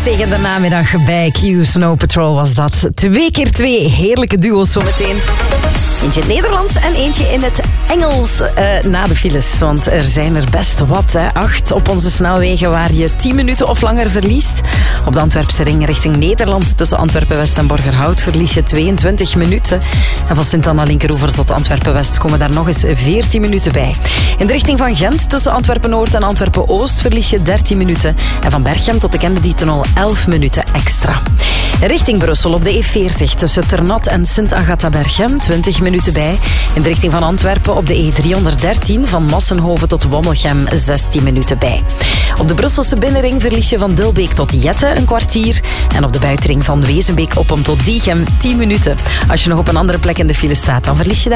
tegen de namiddag bij Q Snow Patrol was dat. 2 keer 2 heerlijke duo's zometeen. Eentje in het Nederlands en eentje in het Engels na de files. Want er zijn er best wat, hè. 8 op onze snelwegen waar je 10 minuten of langer verliest. Op de Antwerpse ring richting Nederland tussen Antwerpen-West en Borgerhout verlies je 22 minuten. En van Sint-Anna-Linkeroever tot Antwerpen-West komen daar nog eens 14 minuten bij. In de richting van Gent tussen Antwerpen-Noord en Antwerpen-Oost verlies je 13 minuten. En van Berchem tot de Kennedy-tunnel 11 minuten extra. Richting Brussel op de E40 tussen Ternat en Sint-Agatha-Berchem 20 minuten bij. In de richting van Antwerpen op de E313 van Massenhoven tot Wommelgem 16 minuten bij. Op de Brusselse binnenring verlies je van Dilbeek tot Jette een kwartier. En op de buitenring van Wezenbeek-Oppem tot Diegem 10 minuten. Als je nog op een andere plek in de file staat, dan verlies je daar